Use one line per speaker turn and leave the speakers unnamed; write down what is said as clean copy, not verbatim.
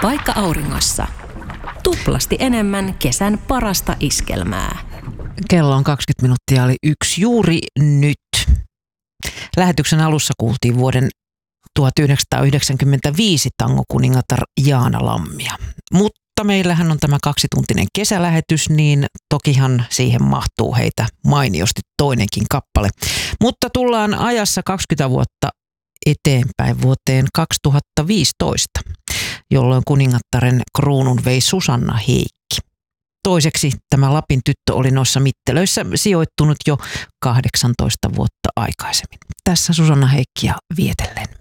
Paikka auringossa. Tuplasti enemmän kesän parasta iskelmää.
Kello on 20 minuuttia oli 1 juuri nyt. Lähetyksen alussa kuultiin vuoden 1995 tangokuningatar Jaana Lammia. Mutta meillähän on tämä 2-tuntinen kesälähetys, niin tokihan siihen mahtuu heitä mainiosti toinenkin kappale. Mutta tullaan ajassa 20 vuotta eteenpäin vuoteen 2015, jolloin kuningattaren kruunun vei Susanna Heikki. Toiseksi tämä Lapin tyttö oli noissa mittelöissä sijoittunut jo 18 vuotta aikaisemmin. Tässä Susanna Heikkiä vietellen.